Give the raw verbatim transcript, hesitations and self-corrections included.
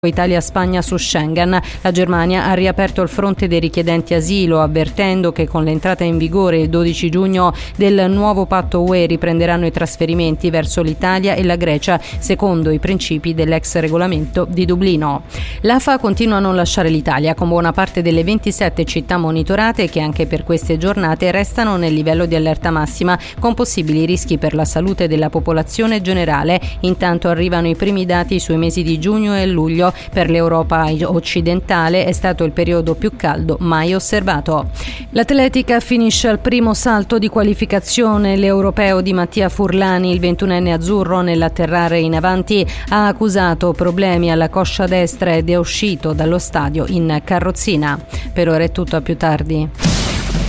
Italia-Spagna su Schengen. La Germania ha riaperto il fronte dei richiedenti asilo, avvertendo che con l'entrata in vigore il dodici giugno del nuovo patto U E riprenderanno i trasferimenti verso l'Italia e la Grecia, secondo i principi dell'ex regolamento di Dublino. L'A F A continua a non lasciare l'Italia, con buona parte delle ventisette città monitorate che anche per queste giornate restano nel livello di allerta massima, con possibili rischi per la salute della popolazione generale. Intanto arrivano i primi dati sui mesi di giugno e luglio. Per l'Europa occidentale è stato il periodo più caldo mai osservato. L'atletica finisce al primo salto di qualificazione. L'europeo di Mattia Furlani, il ventunenne azzurro, nell'atterrare in avanti ha accusato problemi alla coscia destra ed è uscito dallo stadio in carrozzina. Per ora è tutto, a più tardi.